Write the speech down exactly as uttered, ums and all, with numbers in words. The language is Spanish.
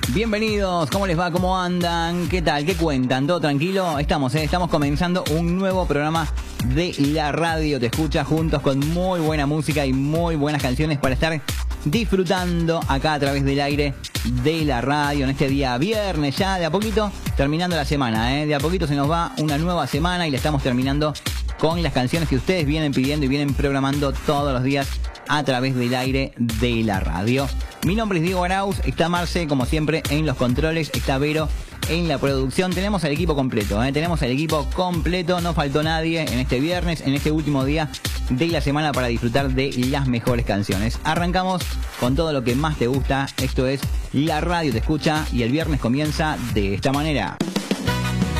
Bienvenidos, ¿cómo les va? ¿Cómo andan? ¿Qué tal? ¿Qué cuentan? ¿Todo tranquilo? Estamos, ¿eh? Estamos comenzando un nuevo programa de la radio. Te escucha juntos con muy buena música y muy buenas canciones para estar disfrutando acá a través del aire de la radio en este día viernes, ya de a poquito terminando la semana, ¿eh? De a poquito se nos va una nueva semana y la estamos terminando con las canciones que ustedes vienen pidiendo y vienen programando todos los días a través del aire de la radio. Mi nombre es Diego Arauz, está Marce como siempre en los controles, está Vero en la producción. Tenemos el equipo completo, ¿eh? tenemos el equipo completo, no faltó nadie en este viernes, en este último día de la semana para disfrutar de las mejores canciones. Arrancamos con todo lo que más te gusta, esto es La Radio Te Escucha y el viernes comienza de esta manera.